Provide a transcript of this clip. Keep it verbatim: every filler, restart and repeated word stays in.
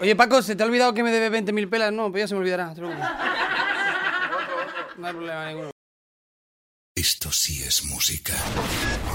Oye, Paco, ¿se te ha olvidado que me debe veinte mil pelas? No, pues ya se me olvidará. No hay problema ninguno. Esto sí es música.